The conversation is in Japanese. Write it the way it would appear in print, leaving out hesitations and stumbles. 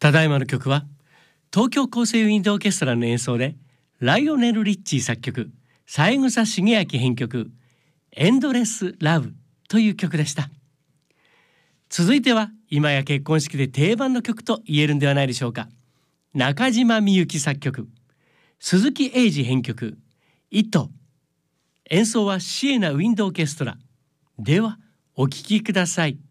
ただいまの曲は東京高生ウィンドオーケストラの演奏でライオネル・リッチー作曲、三枝茂明編曲、エンドレス・ラブという曲でした。続いては今や結婚式で定番の曲と言えるんではないでしょうか。中島みゆき作曲、鈴木英二編曲、糸。演奏はシエナウィンドオーケストラ。ではお聴きください。